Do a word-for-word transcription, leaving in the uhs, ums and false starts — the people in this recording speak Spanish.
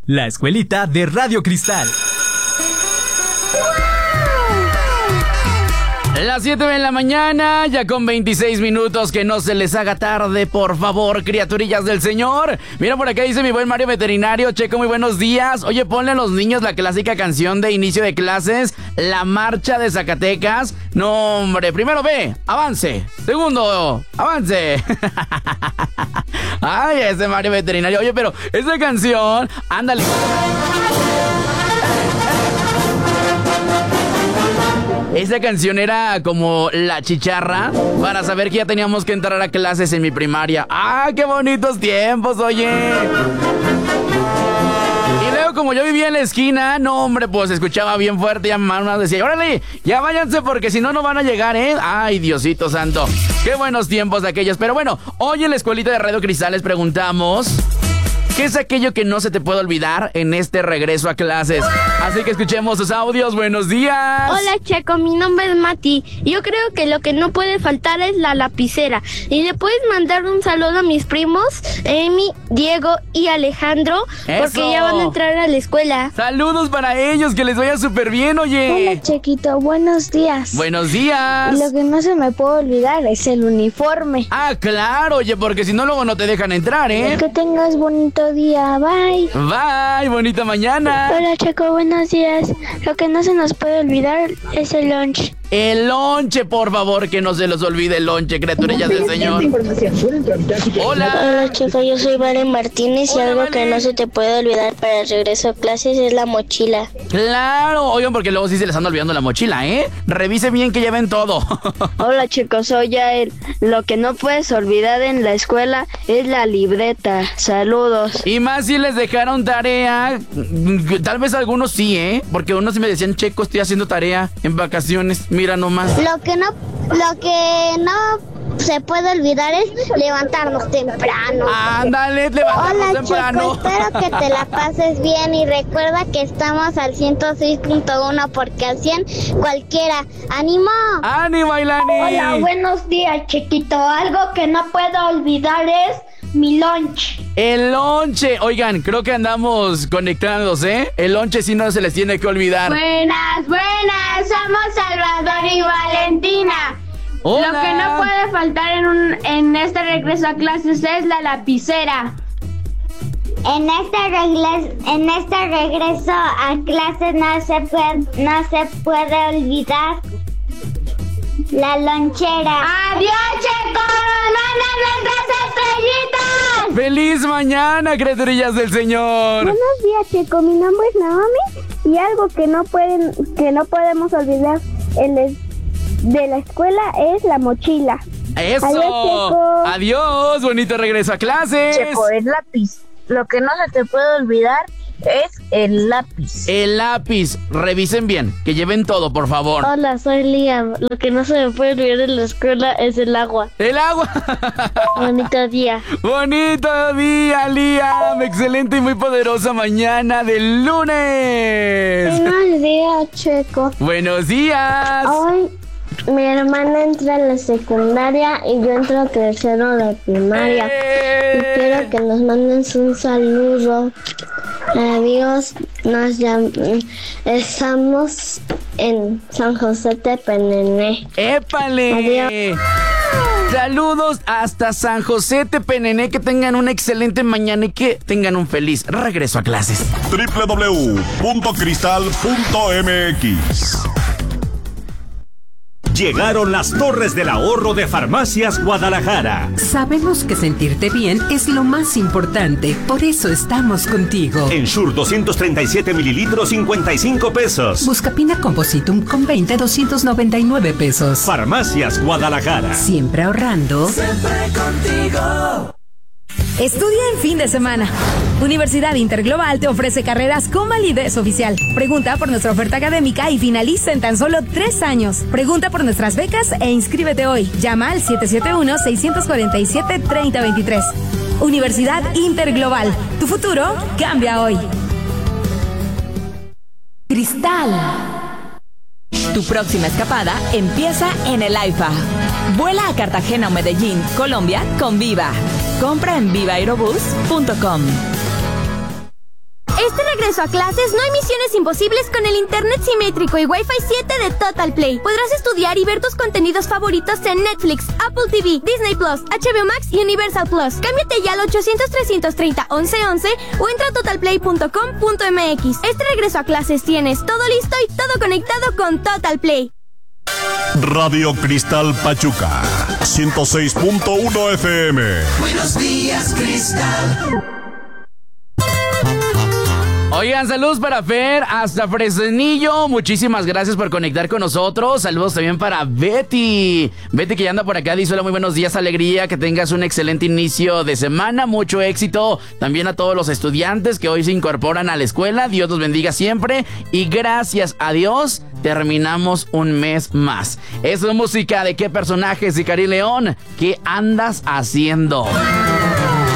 La escuelita de Radio Cristal. Las siete de la mañana, ya con veintiséis minutos, que no se les haga tarde, por favor, criaturillas del Señor. Mira, por acá dice mi buen Mario Veterinario: Checo, muy buenos días. Oye, ponle a los niños la clásica canción de inicio de clases, La Marcha de Zacatecas. No, hombre, primero ve, avance. Segundo, avance. Ay, ese Mario Veterinario. Oye, pero esa canción, ándale. Esa canción era como la chicharra para saber que ya teníamos que entrar a clases en mi primaria. ¡Ah, qué bonitos tiempos, oye! Y luego, como yo vivía en la esquina, no, hombre, pues escuchaba bien fuerte. Ya mamá decía: órale, ya váyanse porque si no, no van a llegar, ¿eh? ¡Ay, Diosito santo! ¡Qué buenos tiempos de aquellos! Pero bueno, hoy en la escuelita de Radio Cristal les preguntamos: ¿qué es aquello que no se te puede olvidar en este regreso a clases? Así que escuchemos sus audios. ¡Buenos días! Hola, Checo, mi nombre es Mati. Yo creo que lo que no puede faltar es la lapicera. Y le puedes mandar un saludo a mis primos, Emi, Diego y Alejandro, ¡eso! Porque ya van a entrar a la escuela. ¡Saludos para ellos! ¡Que les vaya súper bien, oye! Hola, Chequito, buenos días. ¡Buenos días! Lo que no se me puede olvidar es el uniforme. ¡Ah, claro! Oye, porque si no, luego no te dejan entrar, ¿eh? Que tengas bonito día, bye. Bye, bonita mañana. Hola, Checo, buenos días. Lo que no se nos puede olvidar es el lunch. El lonche, por favor, que no se los olvide el lonche, criaturillas del Señor. Hola. Hola, Checo, yo soy Valen Martínez. Hola, y algo Vale. que no se te puede olvidar para el regreso a clases es la mochila. Claro, oigan, porque luego sí se les anda olvidando la mochila, ¿eh? Revise bien que lleven todo. Hola, chicos, soy Yael. Lo que no puedes olvidar en la escuela es la libreta. Saludos. Y más si les dejaron tarea, tal vez algunos sí, ¿eh? Porque unos sí me decían: Checo, estoy haciendo tarea en vacaciones. Mira nomás. Lo que no, lo que no se puede olvidar es levantarnos temprano. Ándale, levantarnos Hola, temprano. Checo, espero que te la pases bien y recuerda que estamos al ciento seis punto uno porque al cien cualquiera. ¡Ánimo! ¡Ánimo, Ailani! Hola, buenos días, chiquito. Algo que no puedo olvidar es mi lunch. El lonche. Oigan, creo que andamos conectados, ¿eh? El lonche sí no se les tiene que olvidar. Buenas, buenas. Somos Salvador y Valentina. Hola. Lo que no puede faltar en, un, en este regreso a clases es la lapicera. En este, regreso, en este regreso a clases no se puede, no se puede olvidar la lonchera. ¡Adiós, Checo! ¡Mándanos las estrellitas! ¡Feliz mañana, criaturillas del Señor! Buenos días, Checo. Mi nombre es Naomi y algo que no pueden, que no podemos olvidar en el, de la escuela es la mochila. ¡Eso! Adiós, Checo. ¡Adiós! ¡Bonito regreso a clases! Checo, el lápiz. Lo que no se te puede olvidar es el lápiz. El lápiz. Revisen bien, que lleven todo, por favor. Hola, soy Liam. Lo que no se me puede olvidar en la escuela es el agua. ¡El agua! Bonito día. ¡Bonito día, Liam! ¡Excelente y muy poderosa mañana del lunes! Buenos días, Checo. ¡Buenos días! Hoy mi hermana entra a la secundaria y yo entro a tercero de primaria. ¡Eh! Y quiero que nos manden un saludo. Adiós, nos llam- estamos en San José Tepenené. ¡Épale! Adiós. Saludos hasta San José Tepenené. Que tengan una excelente mañana y que tengan un feliz regreso a clases. doble u doble u doble u punto cristal punto m x. Llegaron las Torres del Ahorro de Farmacias Guadalajara. Sabemos que sentirte bien es lo más importante, por eso estamos contigo. Ensure doscientos treinta y siete mililitros, cincuenta y cinco pesos. Buscapina Compositum con veinte, doscientos noventa y nueve pesos. Farmacias Guadalajara. Siempre ahorrando. Siempre contigo. Estudia en fin de semana. Universidad Interglobal te ofrece carreras con validez oficial. Pregunta por nuestra oferta académica y finaliza en tan solo tres años. Pregunta por nuestras becas e inscríbete hoy. Llama al siete siete uno, seis cuatro siete, tres cero dos tres. Universidad Interglobal. Tu futuro cambia hoy. Cristal. Tu próxima escapada empieza en el AIFA. Vuela a Cartagena o Medellín, Colombia, con Viva. Compra en viva aerobús punto com. Este regreso a clases, no hay misiones imposibles con el internet simétrico y Wi-Fi siete de Total Play. Podrás estudiar y ver tus contenidos favoritos en Netflix, Apple T V, Disney Plus, H B O Max y Universal Plus. Cámbiate ya al ochocientos, trescientos treinta, once once o entra a total play punto com punto m x. Este regreso a clases tienes todo listo y todo conectado con Total Play. Radio Cristal Pachuca, ciento seis punto uno F M. Buenos días, Cristal. Oigan, saludos para Fer hasta Fresnillo. Muchísimas gracias por conectar con nosotros. Saludos también para Betty. Betty que ya anda por acá. Dice hola, muy buenos días, alegría. Que tengas un excelente inicio de semana. Mucho éxito también a todos los estudiantes que hoy se incorporan a la escuela. Dios los bendiga siempre. Y gracias a Dios terminamos un mes más. Es música de qué personajes, Icari León. ¿Qué andas haciendo?